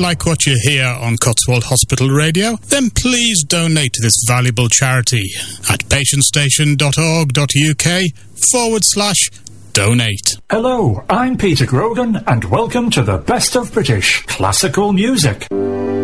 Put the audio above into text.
like what you hear on Cotswold Hospital Radio, then please donate to this valuable charity at patientstation.org.uk/donate. Hello, I'm Peter Grogan, and welcome to the Best of British Classical Music.